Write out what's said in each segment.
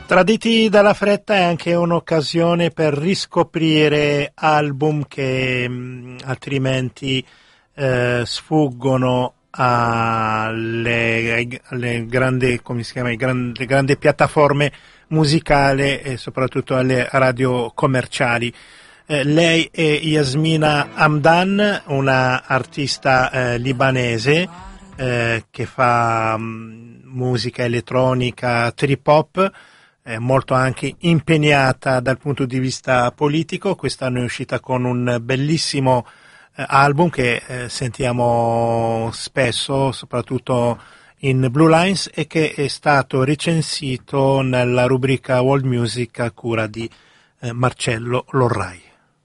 Traditi dalla fretta è anche un'occasione per riscoprire album che altrimenti sfuggono alle grandi, come si chiama, le grandi piattaforme musicali e soprattutto alle radio commerciali. Lei è Yasmina Hamdan, una artista libanese che fa musica elettronica, trip hop, molto anche impegnata dal punto di vista politico. Quest'anno è uscita con un bellissimo album che sentiamo spesso, soprattutto in Blue Lines, e che è stato recensito nella rubrica World Music a cura di Marcello Lorrai.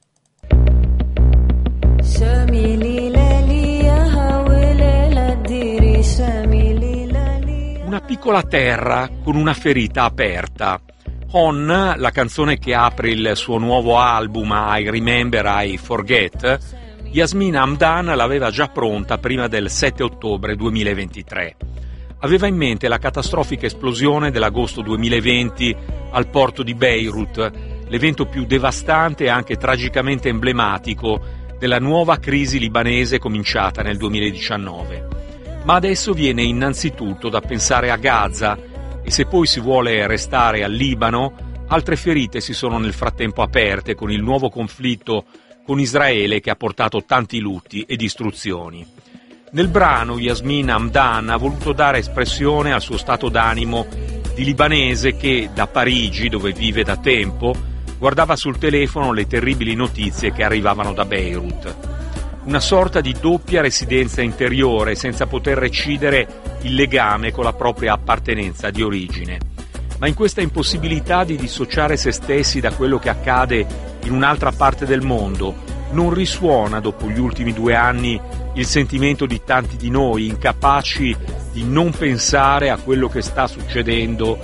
Una piccola terra con una ferita aperta. On, la canzone che apre il suo nuovo album I Remember, I Forget, Yasmina Hamdan l'aveva già pronta prima del 7 ottobre 2023. Aveva in mente la catastrofica esplosione dell'agosto 2020 al porto di Beirut, l'evento più devastante e anche tragicamente emblematico della nuova crisi libanese cominciata nel 2019. Ma adesso viene innanzitutto da pensare a Gaza e, se poi si vuole restare al Libano, altre ferite si sono nel frattempo aperte con il nuovo conflitto con Israele che ha portato tanti lutti e distruzioni. Nel brano Yasmina Hamdan ha voluto dare espressione al suo stato d'animo di libanese che, da Parigi, dove vive da tempo, guardava sul telefono le terribili notizie che arrivavano da Beirut. Una sorta di doppia residenza interiore senza poter recidere il legame con la propria appartenenza di origine. Ma in questa impossibilità di dissociare se stessi da quello che accade in un'altra parte del mondo, non risuona dopo gli ultimi 2 anni il sentimento di tanti di noi incapaci di non pensare a quello che sta succedendo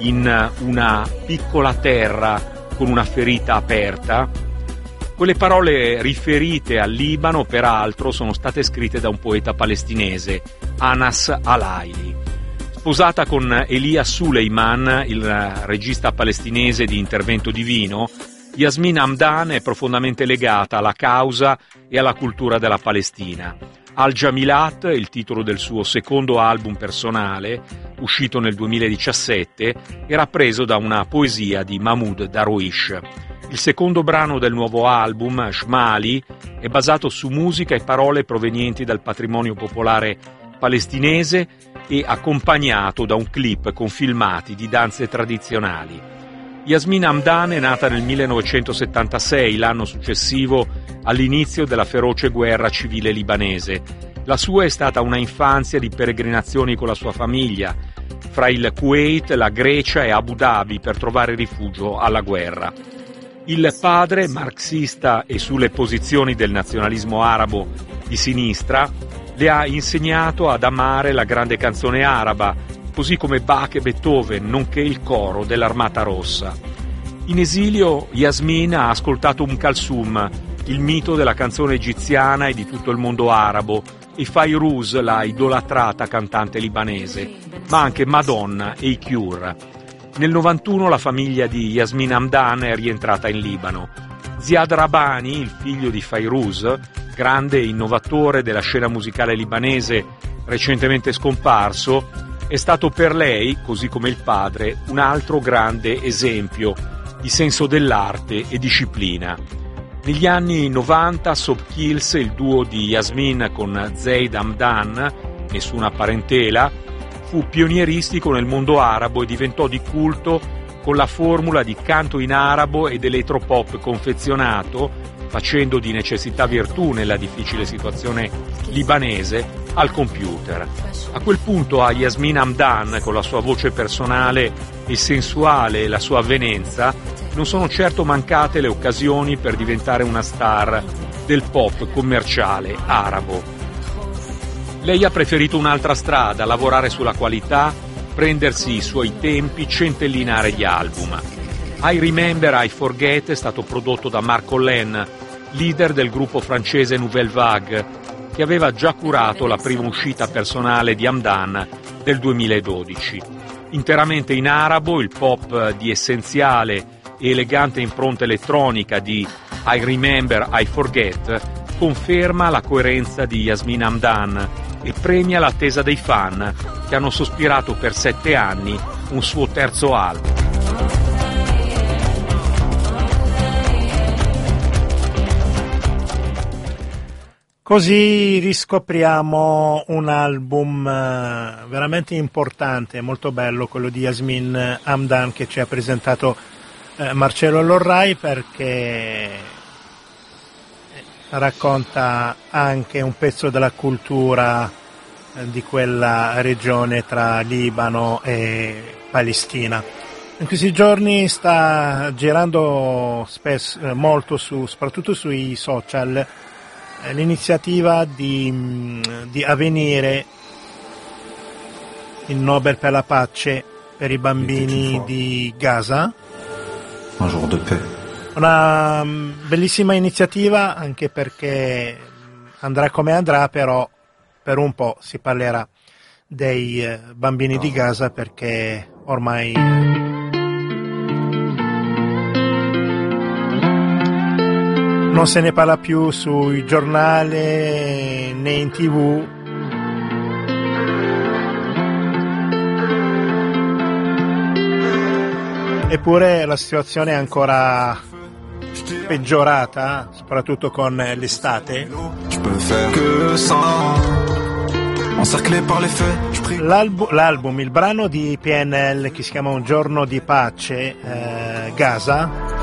in una piccola terra con una ferita aperta? Quelle parole riferite al Libano, peraltro, sono state scritte da un poeta palestinese, Anas Al-Aili. Sposata con Elia Suleiman, il regista palestinese di Intervento Divino, Yasmina Hamdan è profondamente legata alla causa e alla cultura della Palestina. Al-Jamilat, il titolo del suo secondo album personale, uscito nel 2017, era preso da una poesia di Mahmoud Darwish. Il secondo brano del nuovo album, Shmali, è basato su musica e parole provenienti dal patrimonio popolare palestinese e accompagnato da un clip con filmati di danze tradizionali. Yasmina Hamdan è nata nel 1976, l'anno successivo all'inizio della feroce guerra civile libanese. La sua è stata una infanzia di peregrinazioni con la sua famiglia, fra il Kuwait, la Grecia e Abu Dhabi, per trovare rifugio alla guerra. Il padre, marxista e sulle posizioni del nazionalismo arabo di sinistra, le ha insegnato ad amare la grande canzone araba, così come Bach e Beethoven, nonché il coro dell'Armata Rossa. In esilio, Yasmin ha ascoltato Kalsum, il mito della canzone egiziana e di tutto il mondo arabo, e Fairuz, la idolatrata cantante libanese, ma anche Madonna e i Cure. Nel 91 la famiglia di Yasmina Hamdan è rientrata in Libano. Ziad Rabani, il figlio di Fairuz, grande innovatore della scena musicale libanese recentemente scomparso, è stato per lei, così come il padre, un altro grande esempio di senso dell'arte e disciplina. Negli anni 90 Sob Kills, il duo di Yasmin con Zeid Hamdan, nessuna parentela, fu pionieristico nel mondo arabo e diventò di culto con la formula di canto in arabo ed elettropop confezionato, facendo di necessità virtù nella difficile situazione libanese, al computer. A quel punto a Yasmina Hamdan, con la sua voce personale e sensuale e la sua avvenenza, non sono certo mancate le occasioni per diventare una star del pop commerciale arabo. Lei ha preferito un'altra strada, lavorare sulla qualità, prendersi i suoi tempi, centellinare gli album. I Remember, I Forget è stato prodotto da Marc Collen, leader del gruppo francese Nouvelle Vague, che aveva già curato la prima uscita personale di Hamdan del 2012. Interamente in arabo, il pop di essenziale e elegante impronta elettronica di I Remember, I Forget conferma la coerenza di Yasmine Hamdan e premia l'attesa dei fan che hanno sospirato per 7 anni un suo terzo album. Così riscopriamo un album veramente importante, molto bello, quello di Yasmine Hamdan che ci ha presentato Marcello Lorrai, perché racconta anche un pezzo della cultura di quella regione tra Libano e Palestina. In questi giorni sta girando molto soprattutto sui social, l'iniziativa di avvenire il Nobel per la pace per i bambini di Gaza. Un jour de paix. Una bellissima iniziativa, anche perché andrà come andrà, però per un po' si parlerà dei bambini di Gaza, perché ormai non se ne parla più sui giornali né in TV. Eppure la situazione è ancora peggiorata, soprattutto con l'estate. L'album, il brano di PNL che si chiama Un giorno di pace, Gaza,